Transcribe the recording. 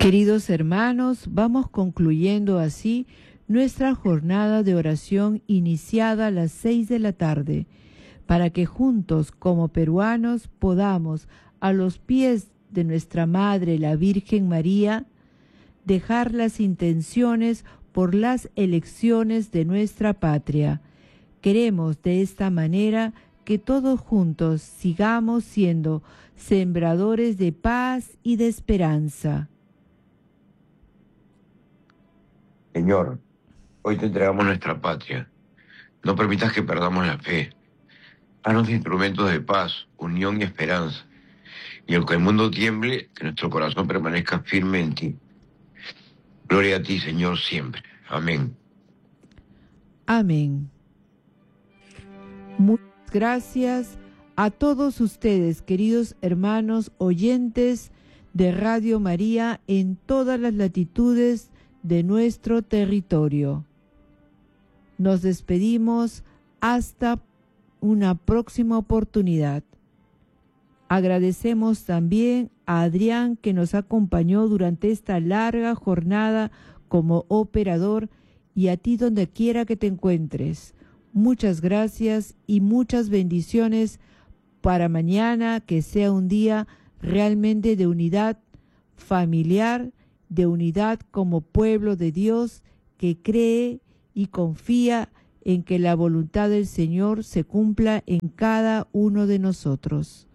Queridos hermanos, vamos concluyendo así nuestra jornada de oración iniciada a las 6 de la tarde, para que juntos como peruanos podamos, a los pies de nuestra Madre la Virgen María, dejar las intenciones por las elecciones de nuestra patria. Queremos de esta manera que todos juntos sigamos siendo sembradores de paz y de esperanza. Señor, hoy te entregamos nuestra patria. No permitas que perdamos la fe. Haznos instrumentos de paz, unión y esperanza. Y aunque el mundo tiemble, que nuestro corazón permanezca firme en ti. Gloria a ti, Señor, siempre. Amén. Amén. Muchas gracias a todos ustedes, queridos hermanos oyentes de Radio María en todas las latitudes de nuestro territorio. Nos despedimos hasta una próxima oportunidad. Agradecemos también a Adrián, que nos acompañó durante esta larga jornada como operador, y a ti donde quiera que te encuentres. Muchas gracias y muchas bendiciones para mañana, que sea un día realmente de unidad familiar, de unidad como pueblo de Dios que cree y confía en que la voluntad del Señor se cumpla en cada uno de nosotros.